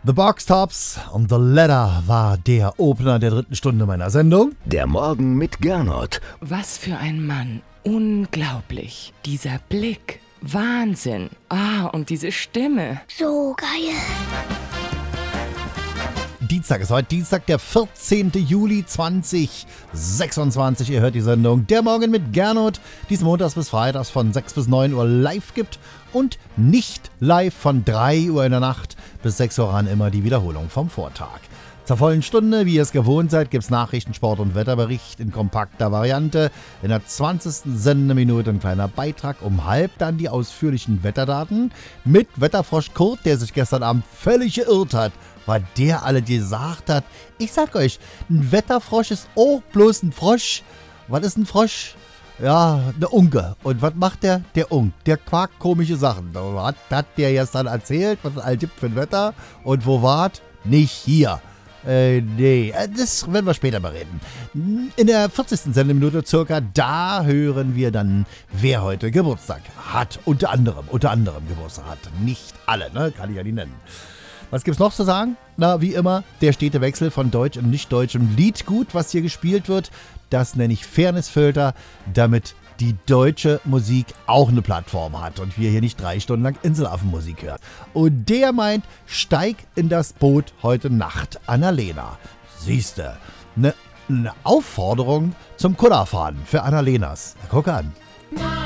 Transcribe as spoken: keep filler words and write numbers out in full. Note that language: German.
The Box Tops und The Letter war der Opener der dritten Stunde meiner Sendung. Der Morgen mit Gernot. Was für ein Mann. Unglaublich. Dieser Blick. Wahnsinn. Ah, und diese Stimme. So geil. Dienstag ist heute Dienstag, der vierzehnten Juli zweitausendsechsundzwanzig. Ihr hört die Sendung Der Morgen mit Gernot, die es montags bis freitags von sechs bis neun Uhr live gibt und nicht live von drei Uhr in der Nacht bis sechs Uhr ran immer die Wiederholung vom Vortag. Zur vollen Stunde, wie ihr es gewohnt seid, gibt es Nachrichten, Sport und Wetterbericht in kompakter Variante. In der zwanzigsten Sendeminute ein kleiner Beitrag, um halb dann die ausführlichen Wetterdaten mit Wetterfrosch Kurt, der sich gestern Abend völlig geirrt hat, weil der alle gesagt hat, ich sag euch, ein Wetterfrosch ist auch bloß ein Frosch. Was ist ein Frosch? Ja, eine Unke. Und was macht der? Der Unk. Der quakt komische Sachen. Was hat der jetzt dann erzählt? Was es all gibt für ein Wetter? Und wo wart? Nicht hier. Äh, nee, das werden wir später bereden. In der vierzigsten Sendeminute circa, da hören wir dann, wer heute Geburtstag hat. Unter anderem, unter anderem Geburtstag hat. Nicht alle, ne? Kann ich ja nicht nennen. Was gibt's noch zu sagen? Na, wie immer, der stete Wechsel von deutsch und nicht deutschem Liedgut, was hier gespielt wird. Das nenne ich Fairnessfilter, damit die deutsche Musik auch eine Plattform hat und wir hier nicht drei Stunden lang Inselaffenmusik hören. Und der meint, steig in das Boot heute Nacht, Annalena. Siehste, eine ne Aufforderung zum Kudderfahren für Annalenas. Guck an.